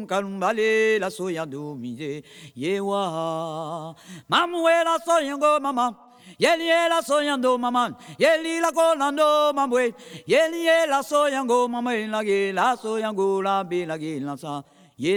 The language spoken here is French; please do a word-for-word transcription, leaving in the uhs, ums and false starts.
kum kalumbale la soya do mije yewa mamwe la soyango mama yeli la soyando mama yeli la kolando mamwe yeli la soyango mama la ge la soyango la be la ge la sa